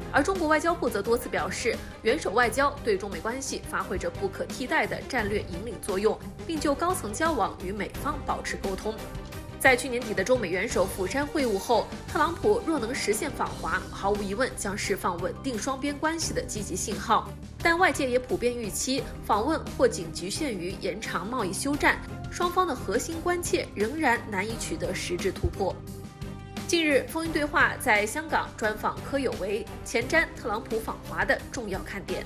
而中国外交部则多次表示，元首外交对中美关系发挥着不可替代的战略引领作用，并就高层交往与美方保持沟通。在去年底的中美元首釜山会晤后，特朗普若能实现访华，毫无疑问将释放稳定双边关系的积极信号。但外界也普遍预期，访问或仅局限于延长贸易休战，双方的核心关切仍然难以取得实质突破。近日，风云对话在香港专访柯有为，前瞻特朗普访华的重要看点。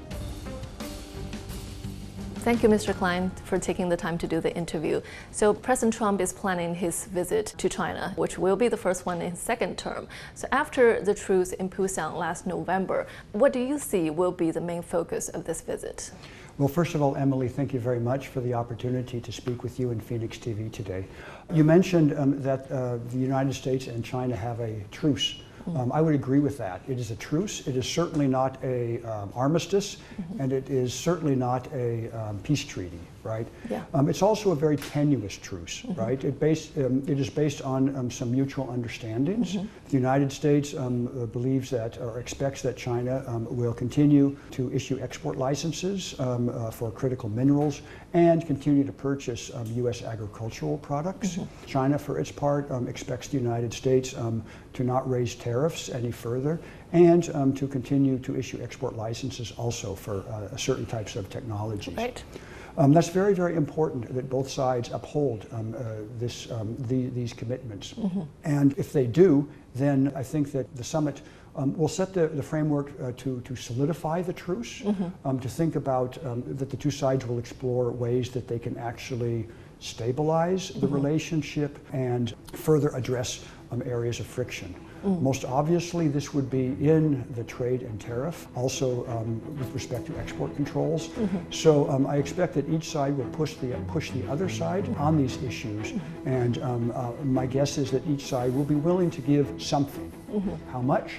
Thank you, Mr. Klein, for taking the time to do the interview. So President Trump is planning his visit to China, which will be the first one in his second term. So after the truce in Busan last November, what do you see will be the main focus of this visit? Well, first of all, Emily, thank you very much for the opportunity to speak with you in Phoenix TV today. You mentioned that the United States and China have a truce. I would agree with that. It is a truce. It is certainly not a armistice, and it is certainly not a peace treaty, right? Yeah. It's also a very tenuous truce, right? It is based on some mutual understandings. The United States believes that, or expects that China will continue to issue export licenses for critical minerals and continue to purchase U.S. agricultural products. China, for its part, expects the United States to not raise tariffs any further and to continue to issue export licenses also for certain types of technologies. Right. That's very, very important that both sides uphold these commitments. And if they do, then I think that the summit will set the framework to solidify the truce, to think about that the two sides will explore ways that they can actually stabilize the relationship and further address areas of friction. Most obviously, this would be in the trade and tariff, also with respect to export controls. So I expect that each side will push the other side on these issues, and my guess is that each side will be willing to give something. How much?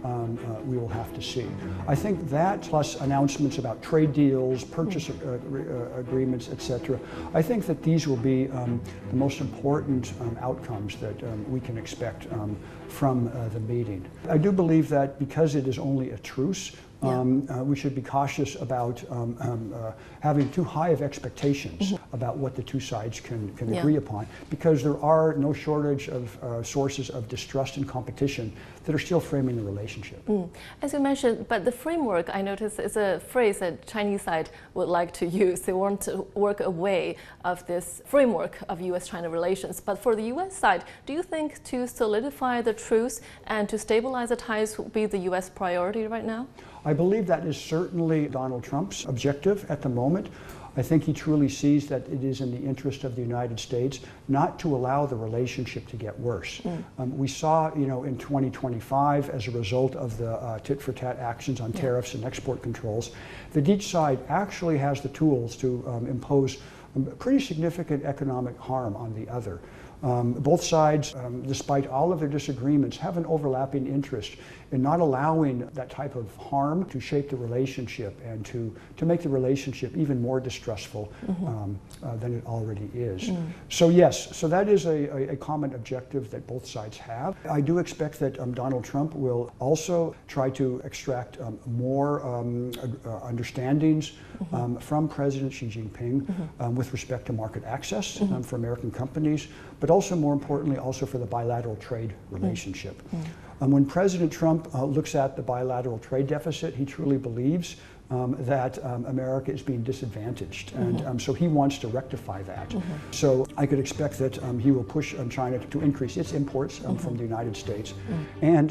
We will have to see. I think that plus announcements about trade deals, purchase agreements, etc. I think that these will be the most important outcomes that we can expect from the meeting. I do believe that because it is only a truce, we should be cautious about having too high of expectations about what the two sides can agree upon, because there are no shortage of sources of distrust and competition that are still framing the relationship. As you mentioned, but the framework, I noticed, is a phrase that Chinese side would like to use. They want to work away of this framework of U.S.-China relations. But for the U.S. side, do you think to solidify the truce and to stabilize the ties will be the U.S. priority right now? I believe that is certainly Donald Trump's objective at the moment. I think he truly sees that it is in the interest of the United States not to allow the relationship to get worse. We saw, in 2025, as a result of the tit-for-tat actions on tariffs and export controls, that each side actually has the tools to impose pretty significant economic harm on the other. Both sides, despite all of their disagreements, have an overlapping interest in not allowing that type of harm to shape the relationship and to make the relationship even more distrustful than it already is. So yes, so that is a common objective that both sides have. I do expect that Donald Trump will also try to extract more understandings from President Xi Jinping with respect to market access for American companies, but also more importantly also for the bilateral trade relationship. When President Trump looks at the bilateral trade deficit, he truly believes that America is being disadvantaged, and so he wants to rectify that. So I could expect that he will push on China to increase its imports from the United States, and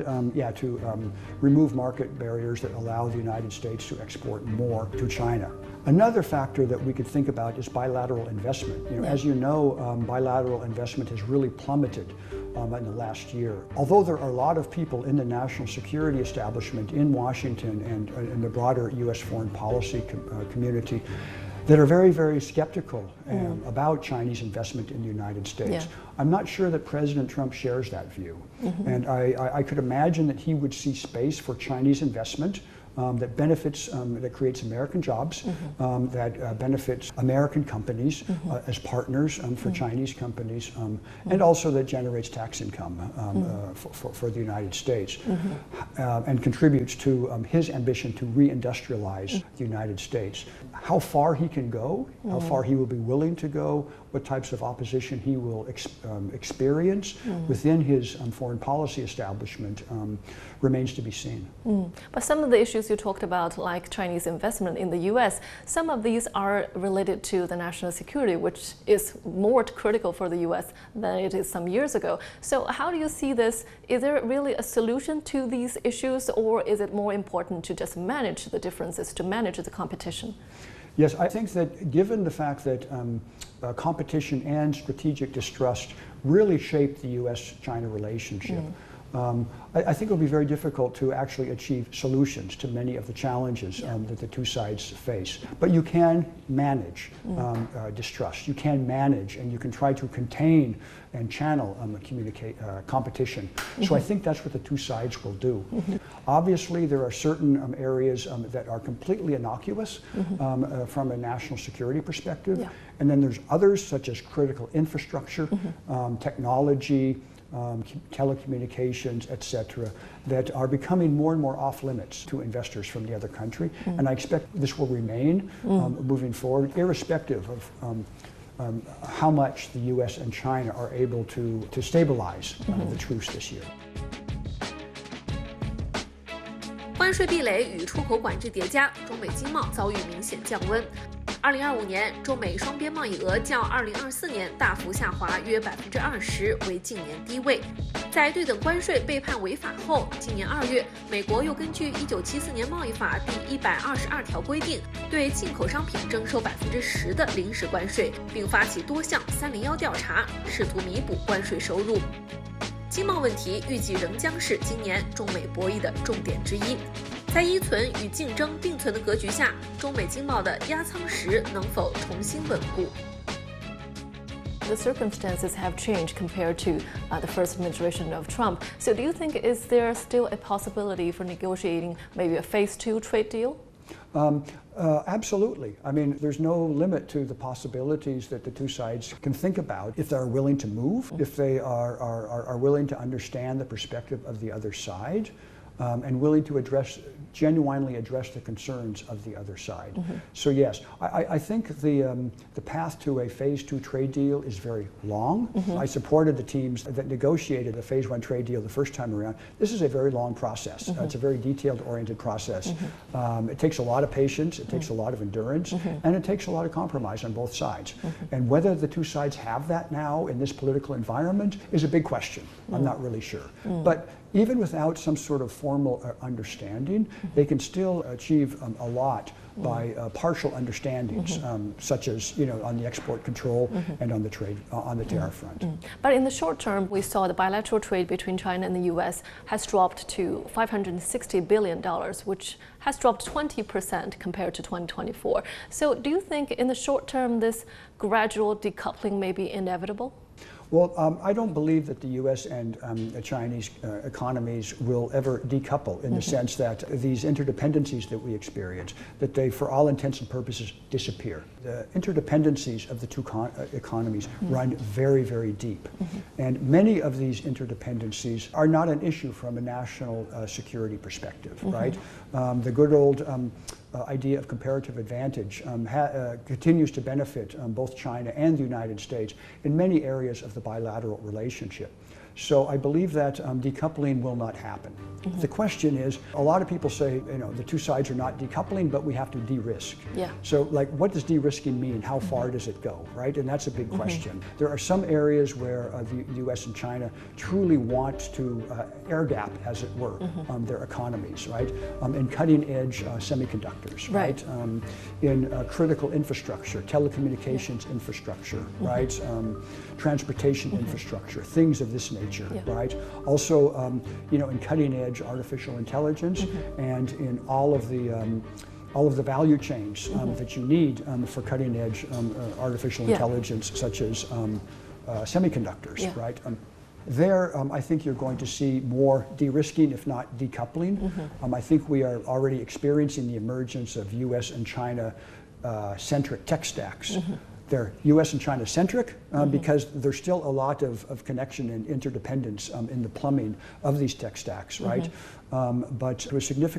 to remove market barriers that allow the United States to export more to China. Another factor that we could think about is bilateral investment. As you know, bilateral investment has really plummeted in the last year. Although there are a lot of people in the national security establishment in Washington and in the broader U.S. foreign policy community that are very, very skeptical about Chinese investment in the United States. I'm not sure that President Trump shares that view. And I could imagine that he would see space for Chinese investment that benefits, that creates American jobs, that benefits American companies as partners for Chinese companies, and also that generates tax income for the United States, and contributes to his ambition to reindustrialize the United States. How far he can go, how far he will be willing to go, what types of opposition he will experience within his foreign policy establishment remains to be seen. But some of the issues you talked about, like Chinese investment in the US, some of these are related to the national security, which is more critical for the US than it is some years ago. So how do you see this? Is there really a solution to these issues, or is it more important to just manage the differences, to manage the competition? Yes, I think that given the fact that competition and strategic distrust really shaped the U.S.-China relationship, I think it will be very difficult to actually achieve solutions to many of the challenges that the two sides face. But you can manage distrust. You can manage, and you can try to contain and channel competition. So I think that's what the two sides will do. Obviously, there are certain areas that are completely innocuous from a national security perspective. And then there's others, such as critical infrastructure, technology, telecommunications, etc., that are becoming more and more off limits to investors from the other country. And I expect this will remain moving forward, irrespective of how much the U.S. and China are able to stabilize the truce this year. 关税壁垒与出口管制叠加，中美经贸遭遇明显降温。2025年，中美双边贸易额较2024年大幅下滑约20%，为近年低位。在对等关税被判违法后，今年2月，美国又根据1974年贸易法第122条规定，对进口商品征收10%的临时关税，并发起多项301调查，试图弥补关税收入。经贸问题预计仍将是今年中美博弈的重点之一。在依存与竞争并存的格局下，中美经贸的压舱石能否重新稳固 ？The circumstances have changed compared to the first administration of Trump. So do you think is there still a possibility for negotiating maybe a phase 2 trade deal? Absolutely. I mean, there's no limit to the possibilities that the two sides can think about if they're willing to move, if they are willing to understand the perspective of the other side, and willing to genuinely address the concerns of the other side. So yes, I think the path to a phase 2 trade deal is very long. I supported the teams that negotiated the phase 1 trade deal the first time around. This is a very long process. It's a very detailed oriented process. It takes a lot of patience, it takes a lot of endurance, and it takes a lot of compromise on both sides. And whether the two sides have that now in this political environment is a big question. I'm not really sure. But even without some sort of formal understanding, they can still achieve a lot by partial understandings, such as on the export control and on the trade, on the tariff front. But in the short term, we saw the bilateral trade between China and the U.S. has dropped to $560 billion, which has dropped 20% compared to 2024. So do you think in the short term this gradual decoupling may be inevitable? Well, I don't believe that the U.S. and the Chinese economies will ever decouple in the sense that these interdependencies that we experience, that they, for all intents and purposes, disappear. The interdependencies of the two economies run very, very deep. And many of these interdependencies are not an issue from a national security perspective, right? The good old idea of comparative advantage continues to benefit both China and the United States in many areas of the bilateral relationship. So I believe that decoupling will not happen. The question is, a lot of people say, the two sides are not decoupling, but we have to de-risk. So like, what does de-risking mean? How far does it go, right? And that's a big question. There are some areas where the U.S. and China truly want to air gap, as it were, their economies, right? In cutting-edge semiconductors, right? In critical infrastructure, telecommunications infrastructure, right? Transportation infrastructure, things of this nature, right? Also, in cutting-edge artificial intelligence and in all of the value chains that you need for cutting-edge artificial intelligence, such as semiconductors, right? There, I think you're going to see more de-risking, if not decoupling. I think we are already experiencing the emergence of U.S. and China centric tech stacks. They're U.S. and China centric because there's still a lot of connection and interdependence in the plumbing of these tech stacks, right? But to a significant